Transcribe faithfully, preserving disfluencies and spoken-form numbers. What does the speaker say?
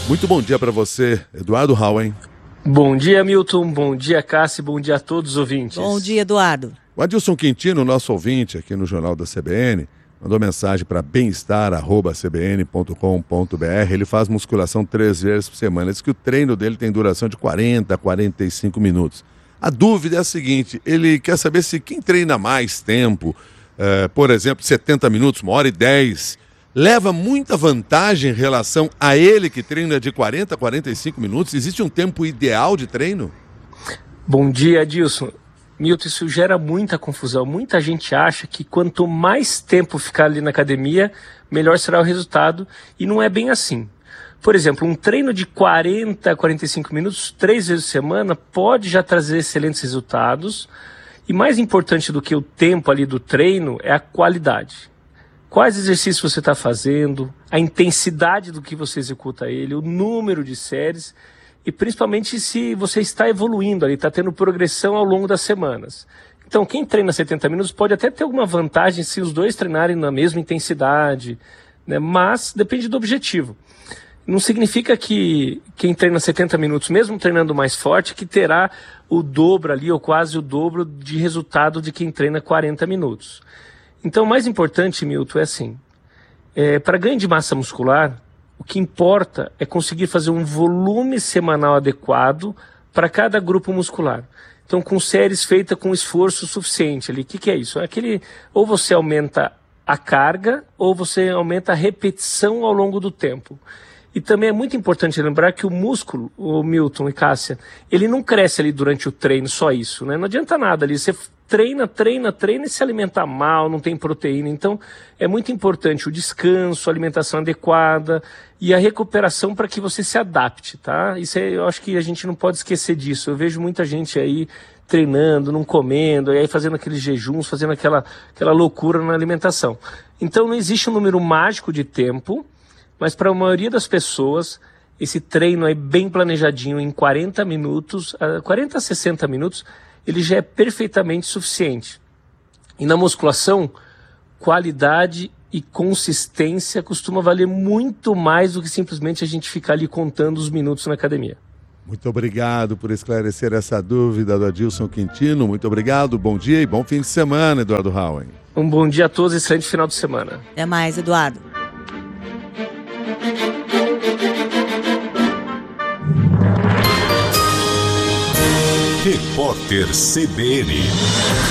Muito bom dia para você, Eduardo Hauen. Bom dia, Milton. Bom dia, Cássio. Bom dia a todos os ouvintes. Bom dia, Eduardo. O Adilson Quintino, nosso ouvinte aqui no Jornal da C B N, mandou mensagem para bem-estar arroba c b n ponto com ponto b r. Ele faz musculação três vezes por semana. Ele diz que o treino dele tem duração de quarenta a quarenta e cinco minutos. A dúvida é a seguinte, ele quer saber se quem treina mais tempo, eh, por exemplo, setenta minutos, uma hora e dez, leva muita vantagem em relação a ele que treina de quarenta a quarenta e cinco minutos? Existe um tempo ideal de treino? Bom dia, Adilson. Milton, isso gera muita confusão. Muita gente acha que quanto mais tempo ficar ali na academia, melhor será o resultado, e não é bem assim. Por exemplo, um treino de quarenta a quarenta e cinco minutos, três vezes por semana, pode já trazer excelentes resultados, e mais importante do que o tempo ali do treino é a qualidade. Quais exercícios você está fazendo, a intensidade do que você executa ele, o número de séries, e principalmente se você está evoluindo ali, está tendo progressão ao longo das semanas. Então, quem treina setenta minutos pode até ter alguma vantagem se os dois treinarem na mesma intensidade, né? Mas depende do objetivo. Não significa que quem treina setenta minutos, mesmo treinando mais forte, que terá o dobro ali, ou quase o dobro de resultado de quem treina quarenta minutos. Então, o mais importante, Milton, é assim, é, para ganho de massa muscular, o que importa é conseguir fazer um volume semanal adequado para cada grupo muscular. Então, com séries feitas com esforço suficiente ali. O que, que é isso? É aquele, ou você aumenta a carga, ou você aumenta a repetição ao longo do tempo. E também é muito importante lembrar que o músculo, o Milton e Cássia, ele não cresce ali durante o treino, só isso, né? Não adianta nada ali, você treina, treina, treina e se alimenta mal, não tem proteína. Então, é muito importante o descanso, a alimentação adequada e a recuperação para que você se adapte, tá? Isso é, eu acho que a gente não pode esquecer disso. Eu vejo muita gente aí treinando, não comendo, e aí fazendo aqueles jejuns, fazendo aquela, aquela loucura na alimentação. Então, não existe um número mágico de tempo, mas para a maioria das pessoas, esse treino aí bem planejadinho em quarenta minutos, quarenta a sessenta minutos, ele já é perfeitamente suficiente. E na musculação, qualidade e consistência costuma valer muito mais do que simplesmente a gente ficar ali contando os minutos na academia. Muito obrigado por esclarecer essa dúvida do Adilson Quintino. Muito obrigado, bom dia e bom fim de semana, Eduardo Hauen. Um bom dia a todos e excelente final de semana. Até mais, Eduardo. Repórter C B N.